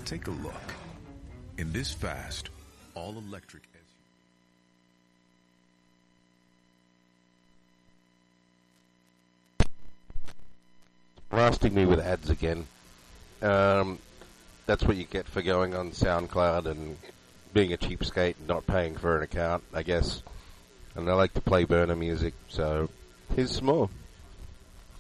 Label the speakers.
Speaker 1: Take a look. In this fast, all-electric
Speaker 2: blasting me with ads again. That's what you get for going on SoundCloud and being a cheapskate and not paying for an account, I guess. And I like to play burner music, so here's some more.